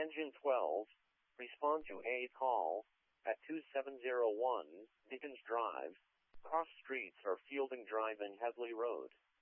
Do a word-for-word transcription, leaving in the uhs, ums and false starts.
Engine twelve, respond to a call at two seven zero one Dickens Drive, cross streets or Fielding Drive and Headley Road.